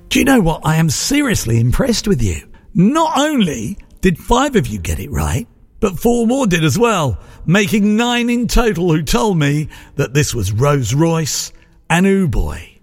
Do you know what? I am seriously impressed with you. Not only did 5 of you get it right, but 4 more did as well, making 9 in total who told me that this was Rolls Royce and Ooh Boy.